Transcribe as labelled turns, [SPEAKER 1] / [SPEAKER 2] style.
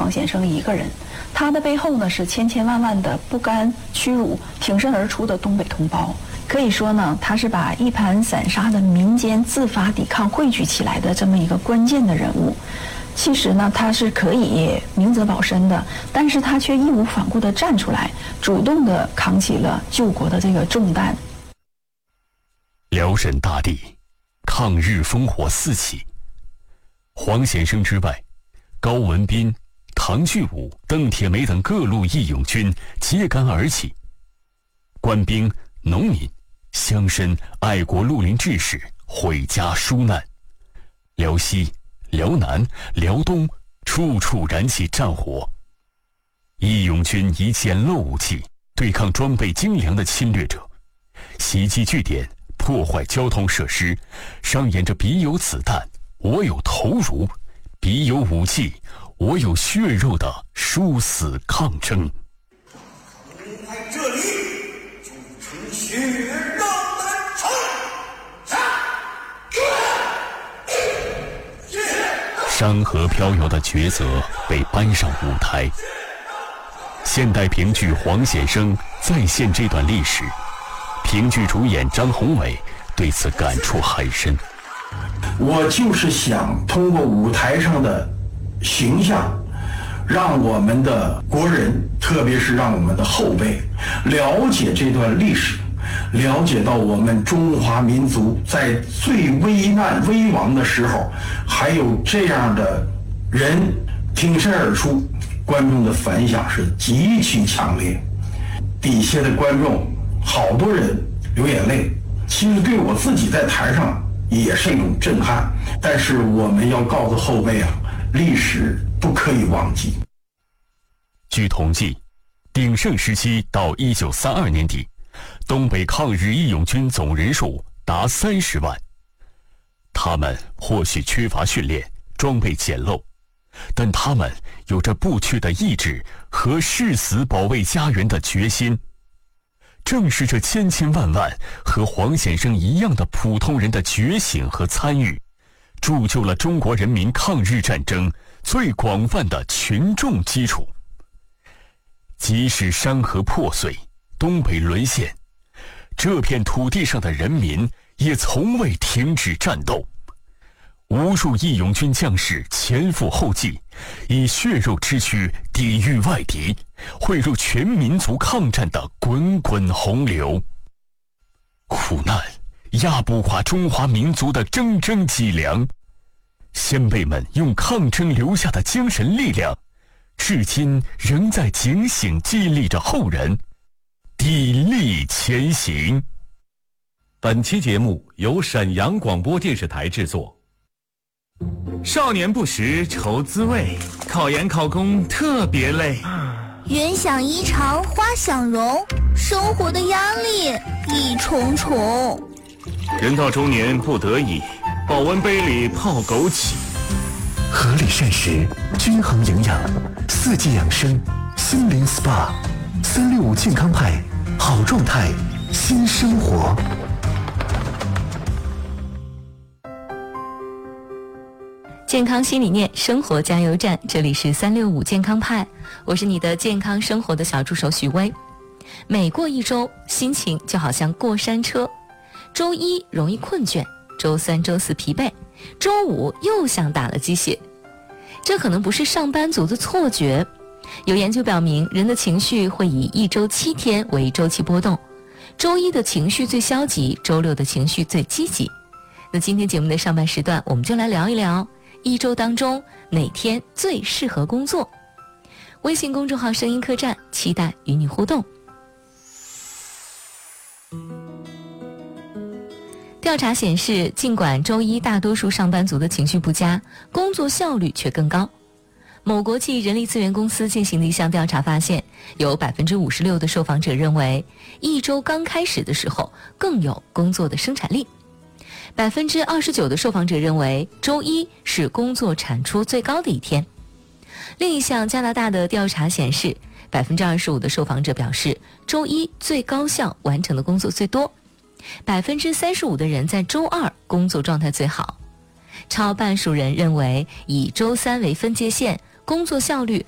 [SPEAKER 1] 黄先生一个人，他的背后呢是千千万万的不甘屈辱、挺身而出的东北同胞。可以说呢，他是把一盘散沙的民间自发抵抗汇聚起来的这么一个关键的人物。其实呢，他是可以明哲保身的，但是他却义无反顾地站出来，主动地扛起了救国的这个重担。
[SPEAKER 2] 辽沈大地，抗日烽火四起。黄先生之外，高文彬、唐巨武、邓铁梅等各路义勇军揭竿而起，官兵、农民、乡绅、爱国绿林志士毁家纾难，辽西、辽南、辽东处处燃起战火。义勇军以简陋武器对抗装备精良的侵略者，袭击据点，破坏交通设施，上演着彼有子弹，我有头颅，彼有武器，我有血肉的殊死抗争。
[SPEAKER 3] 在这里筑成血肉的城。
[SPEAKER 2] 山河飘摇的抉择被搬上舞台。现代评剧《黄显生》再现这段历史，评剧主演张宏伟对此感触很深。
[SPEAKER 4] 我就是想通过舞台上的形象，让我们的国人，特别是让我们的后辈了解这段历史，了解到我们中华民族在最危难危亡的时候，还有这样的人挺身而出，观众的反响是极其强烈。底下的观众好多人流眼泪，其实对我自己在台上也是一种震撼。但是我们要告诉后辈啊，历史不可以忘记。
[SPEAKER 2] 据统计，鼎盛时期到1932年底，东北抗日义勇军总人数达30万。他们或许缺乏训练，装备简陋，但他们有着不屈的意志和誓死保卫家园的决心。正是这千千万万和黄先生一样的普通人的觉醒和参与，铸就了中国人民抗日战争最广泛的群众基础。即使山河破碎，东北沦陷，这片土地上的人民也从未停止战斗。无数义勇军将士前赴后继，以血肉之躯抵御外敌，汇入全民族抗战的滚滚洪流。苦难压不垮中华民族的铮铮脊梁，先辈们用抗争留下的精神力量，至今仍在警醒激励着后人，砥砺前行。
[SPEAKER 5] 本期节目由沈阳广播电视台制作。
[SPEAKER 6] 少年不识愁滋味，考研考公特别累。
[SPEAKER 7] 云想衣裳花想容，生活的压力一重重。
[SPEAKER 6] 人到中年不得已，保温杯里泡枸杞。
[SPEAKER 8] 合理膳食，均衡营养，四季养生，心灵 SPA，365健康派，好状态，新生活。
[SPEAKER 9] 健康新理念，生活加油站，这里是365健康派，我是你的健康生活的小助手许巍。每过一周，心情就好像过山车，周一容易困倦，周三、周四疲惫，周五又像打了鸡血。这可能不是上班族的错觉。有研究表明，人的情绪会以1周7天为周期波动，周一的情绪最消极，周六的情绪最积极。那今天节目的上半时段，我们就来聊一聊一周当中哪天最适合工作。微信公众号声音客栈，期待与你互动。调查显示，尽管周一大多数上班族的情绪不佳，工作效率却更高。某国际人力资源公司进行的一项调查发现，有 56% 的受访者认为一周刚开始的时候更有工作的生产力。29% 的受访者认为周一是工作产出最高的一天。另一项加拿大的调查显示， 25% 的受访者表示周一最高效完成的工作最多， 35% 的人在周二工作状态最好。超半数人认为以周三为分界线，工作效率